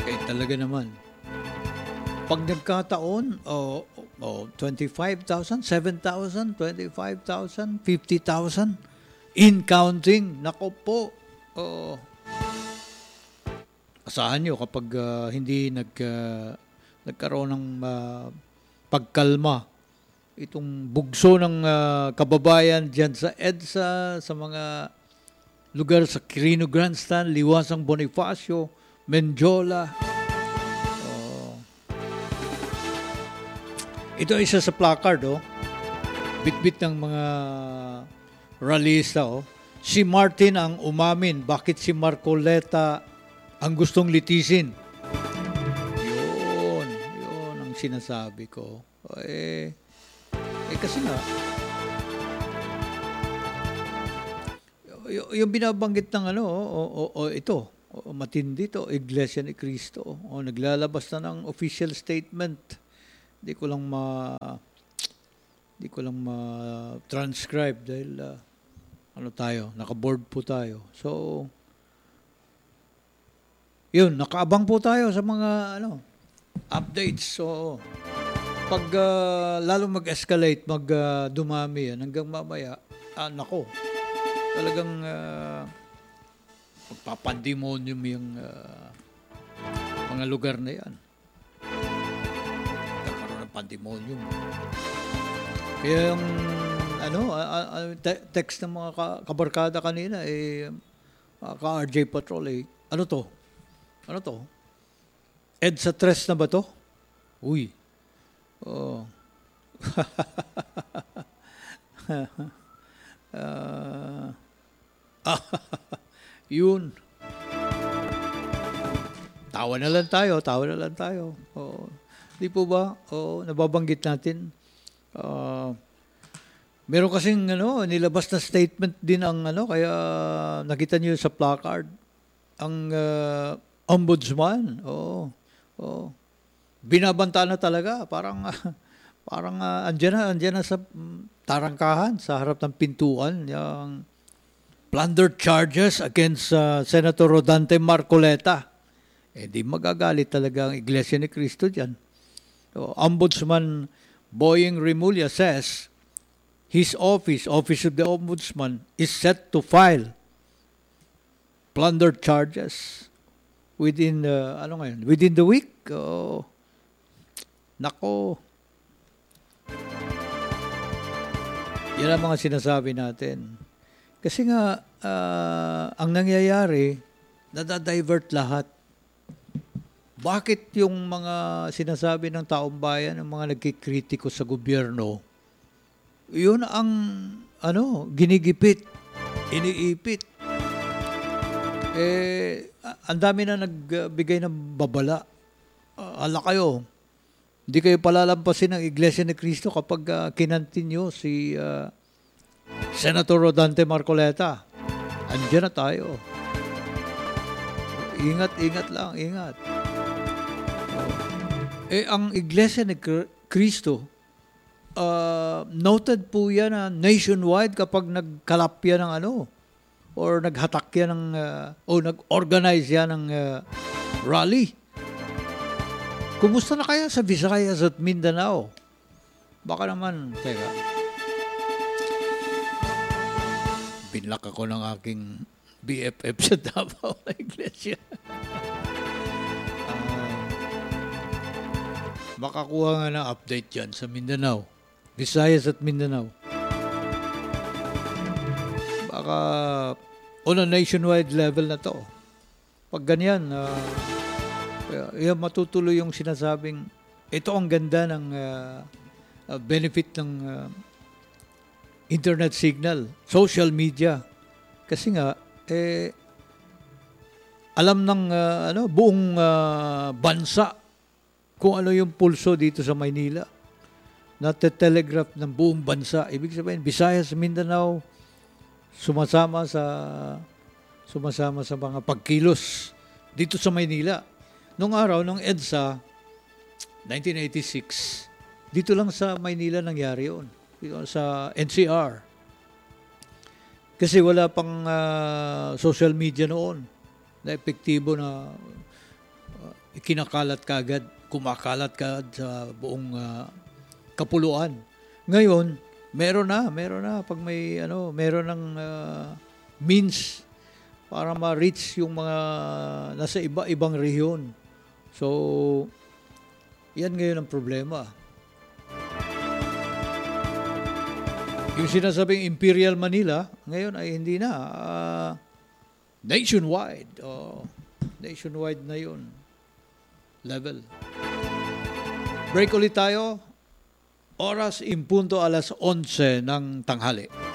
Talaga naman. Pag nagkataon, 25,000, 7,000, 25,000, 50,000, in counting, nako po, oh, asahan nyo kapag hindi nagkaroon ng pagkalma itong bugso ng kababayan dyan sa EDSA, sa mga lugar sa Quirino Grandstand, Liwasang Bonifacio, Menjola. Ito isa sa placard, Bit-bit ng mga rallyista, Si Martin ang umamin. Bakit si Marcoleta ang gustong litisin? Yun ang sinasabi ko. Kasi nga, yung binabanggit ng ito, matindi to, Iglesia ni Cristo. Naglalabas na ng official statement. Di ko lang transcribe dahil naka-board po tayo. So, yun, nakaabang po tayo sa mga updates. So, pag lalo mag-escalate, dumami yan, hanggang mamaya, nako, talagang magpapandemonium yung mga lugar na yan. Nagkaroon ng pandemonium. Kaya yung text ng mga kabarkada kanina, ka-RJ Patrol, ano to? EDSA 3 na ba to? Uy. Yun. Tawa na lang tayo. Di po ba? Nababanggit natin. Meron kasing nilabas na statement din ang kaya nakita niyo sa placard ang ombudsman. Binabanta na talaga, parang andyan na sa tarangkahan sa harap ng pintuan yung plundered charges against Senator Rodante Marcoleta. Di magagalit talaga ang Iglesia ni Cristo diyan. Ombudsman Boying Remulla says his office of the Ombudsman, is set to file plundered charges within within the week. Nako. Yan ang mga sinasabi natin. Kasi nga, ang nangyayari, nadadivert lahat. Bakit yung mga sinasabi ng taong bayan, ng mga nagkikritiko sa gobyerno, yun ang ginigipit, iniipit. Ang dami na nagbigay ng babala. Ala kayo, hindi kayo palalampasin ng Iglesia ni Cristo kapag kinantin nyo si Senator Rodante Marcoleta. Andiyan na tayo. Ingat lang, ingat. Ang Iglesia ni Cristo, noted po yan na nationwide kapag nagkalapya ng or naghatak yan ng, o nag-organize yan ng rally. Kumusta na kaya sa Visayas at Mindanao? Baka naman, teka, binlock ako ng aking BFF sa Davao na Iglesia. Makakuha nga ng update dyan sa Mindanao. Visayas at Mindanao. Baka on a nationwide level na to. Pag ganyan, matutuloy yung sinasabing ito ang ganda ng benefit ng internet signal, social media. Kasi nga, alam ng buong bansa kung ano yung pulso dito sa Maynila. Nate-telegraph ng buong bansa. Ibig sabihin, Visayas, Mindanao, sumasama sa mga pagkilos dito sa Maynila. Nung araw, nung EDSA, 1986, dito lang sa Maynila nangyari yun. Sa NCR. Kasi wala pang social media noon na epektibo na ikinakalat kaagad, kumakalat kaagad sa buong kapuluan. Ngayon, meron na pag may meron ng means para ma-reach yung mga nasa iba-ibang rehiyon. So, yan ngayon ang problema. Yung sinasabing Imperial Manila, ngayon ay hindi na. Nationwide. Nationwide na yun. Level. Break ulit tayo. Oras impunto 11:00 ng tanghali.